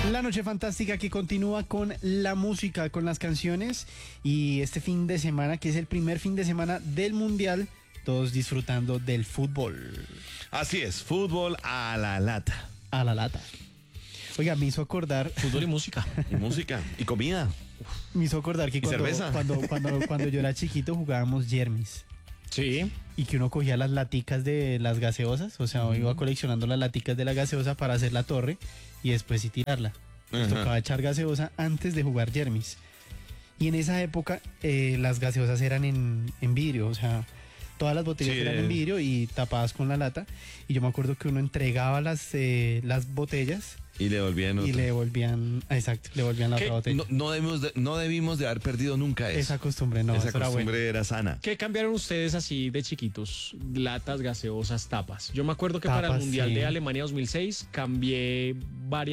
La noche fantástica que continúa con la música, con las canciones y este fin de semana que es el primer fin de semana del Mundial, todos disfrutando del fútbol. Así es, fútbol a la lata. A la lata. Oiga, me hizo acordar... Fútbol y música. Y música, y comida. Me hizo acordar que cerveza. cuando yo era chiquito jugábamos yermis. Sí. Y que uno cogía las laticas de las gaseosas, o sea, iba coleccionando las laticas de la gaseosa para hacer la torre y después sí tirarla. Nos tocaba echar gaseosa antes de jugar yermis. Y en esa época las gaseosas eran en vidrio, o sea, todas las botellas eran en vidrio y tapadas con la lata. Y yo me acuerdo que uno entregaba las botellas Y le volvían otro. y le devolvían, exacto, le volvían la otra botella. No debimos de haber perdido nunca eso. Esa costumbre, no, Esa eso era bueno. costumbre era sana. ¿Qué cambiaron ustedes así de chiquitos? Latas, gaseosas, tapas. Yo me acuerdo que para el Tapas, Mundial sí. de Alemania 2006 cambié varias